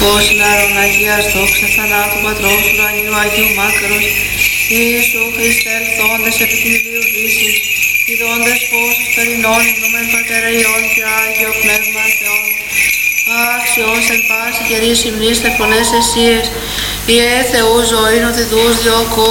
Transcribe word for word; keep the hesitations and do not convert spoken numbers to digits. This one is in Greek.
Φως λάρων Αγίας δόξα θανάτου Πατρός ουρανίου Αγίου Μάκαρος, Ιησού Χριστέ ελθόντες επί την ηλίου δύση, ειδώντες φως περινών, ευλογμέν Πατέρα Υιόν και Άγιο Πνεύμα Θεόν, άξιος εν πάση καιρής υμνείς τε πολλές αισίες, Ιε Θεού ζωήν ότι δούς διώκω